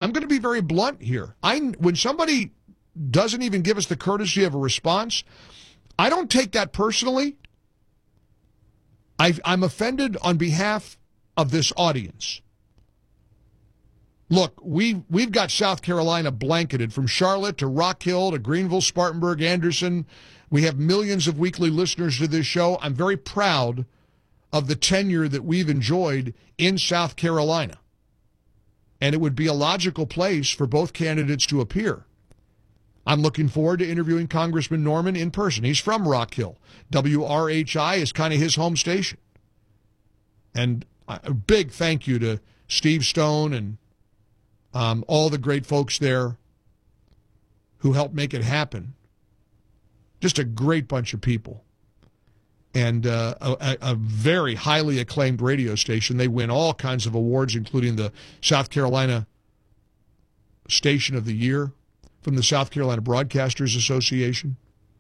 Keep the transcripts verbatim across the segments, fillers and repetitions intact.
I'm going to be very blunt here. I, when somebody doesn't even give us the courtesy of a response, I don't take that personally. I've, I'm offended on behalf of this audience. Look, we, we've got South Carolina blanketed from Charlotte to Rock Hill to Greenville, Spartanburg, Anderson. We have millions of weekly listeners to this show. I'm very proud of the tenure that we've enjoyed in South Carolina. And it would be a logical place for both candidates to appear. I'm looking forward to interviewing Congressman Norman in person. He's from Rock Hill. W R H I is kind of his home station. And a big thank you to Steve Stone and um, all the great folks there who helped make it happen. Just a great bunch of people. And uh, a, a very highly acclaimed radio station. They win all kinds of awards, including the South Carolina Station of the Year from the South Carolina Broadcasters Association.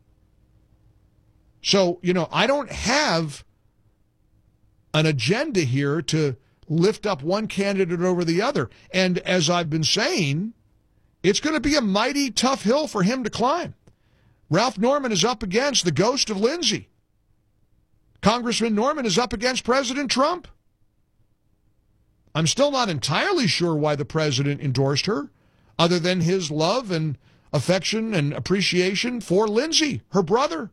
So, you know, I don't have an agenda here to lift up one candidate over the other. And as I've been saying, it's going to be a mighty tough hill for him to climb. Ralph Norman is up against the ghost of Lindsay. Congressman Norman is up against President Trump. I'm still not entirely sure why the president endorsed her, other than his love and affection and appreciation for Lindsay, her brother.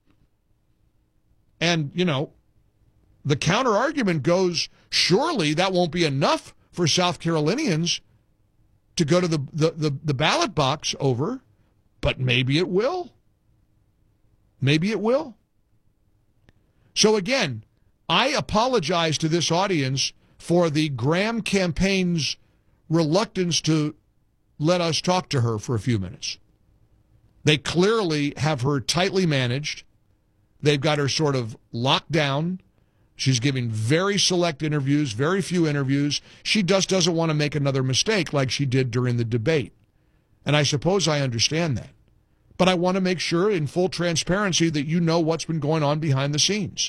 And, you know, the counter-argument goes, surely that won't be enough for South Carolinians to go to the, the, the, the ballot box over, but maybe it will. Maybe it will. So again, I apologize to this audience for the Graham campaign's reluctance to let us talk to her for a few minutes. They clearly have her tightly managed. They've got her sort of locked down. She's giving very select interviews, very few interviews. She just doesn't want to make another mistake like she did during the debate. And I suppose I understand that. But I want to make sure in full transparency that you know what's been going on behind the scenes.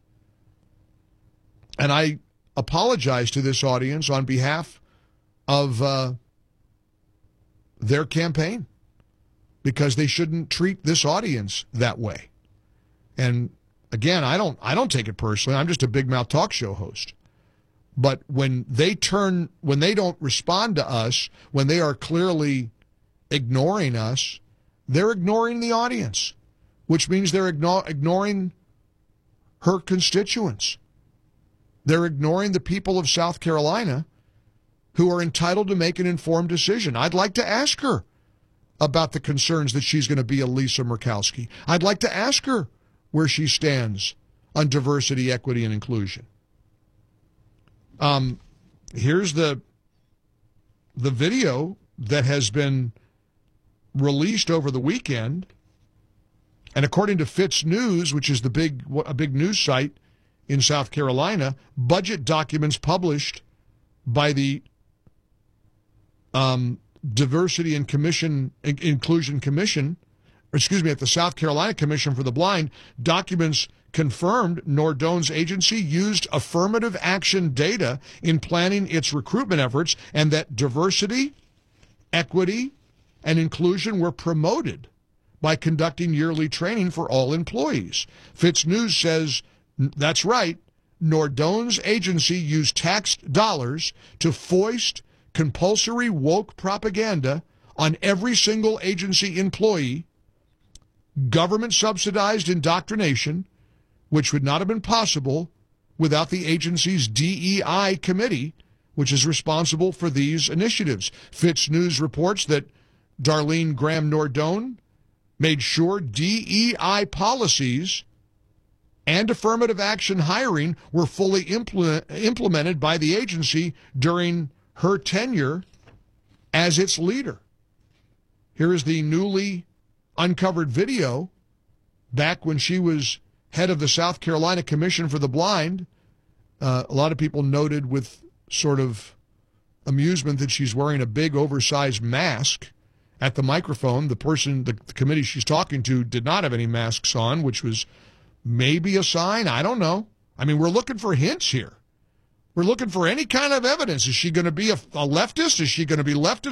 And I apologize to this audience on behalf of uh, their campaign, because they shouldn't treat this audience that way. And again, I don't I don't take it personally. I'm just a big mouth talk show host. But when they turn, when they don't respond to us, when they are clearly ignoring us, they're ignoring the audience, which means they're igno- ignoring her constituents. They're ignoring the people of South Carolina who are entitled to make an informed decision. I'd like to ask her about the concerns that she's going to be a Lisa Murkowski. I'd like to ask her where she stands on diversity, equity, and inclusion. Um, here's the the video that has been released over the weekend, and according to Fitz News, which is the big a big news site in South Carolina, budget documents published by the um, Diversity and Commission Inclusion Commission, or excuse me, at the South Carolina Commission for the Blind, documents confirmed Nordone's agency used affirmative action data in planning its recruitment efforts, and that diversity, equity, and inclusion were promoted by conducting yearly training for all employees. Fitz News says that's right. Nordone's agency used tax dollars to foist compulsory woke propaganda on every single agency employee, government-subsidized indoctrination, which would not have been possible without the agency's D E I committee, which is responsible for these initiatives. Fitz News reports that Darlene Graham Nordone made sure D E I policies and affirmative action hiring were fully implement, implemented by the agency during her tenure as its leader. Here is the newly uncovered video back when she was head of the South Carolina Commission for the Blind. Uh, a lot of people noted with sort of amusement that she's wearing a big oversized mask at the microphone. The person, the, the committee she's talking to did not have any masks on, which was maybe a sign. I don't know. I mean, we're looking for hints here. We're looking for any kind of evidence. Is she going to be a, a leftist? Is she going to be leftist